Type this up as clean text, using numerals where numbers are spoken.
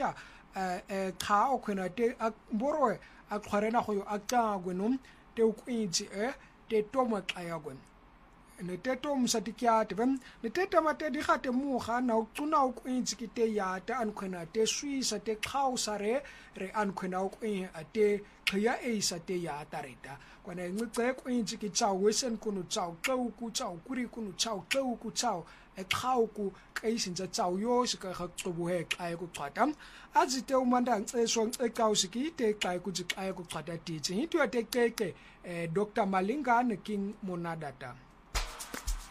tia kha o khona te borwe a khwarena go yo a tla gwenum te o kwintsi te tomo xaya gwen ne te tom satikyate vem ne te tamate di gate moga na o tsuna o kwintsi ki te ya te an khona te swisa te khausa re an khona o kwin te khaya isa te ya tareta kwana ngce kwintsi ki tsao wesen kunu tsao xau ku tsao kuri kunu tsao xau ku tsao eqhawu ku kayisinza tsao yo sika ga xubuhe xa ku xata azite umanda ngceso nceqa usikite xa ku xaya ku xata titsi into ya te Dr. Malingane King Monadata.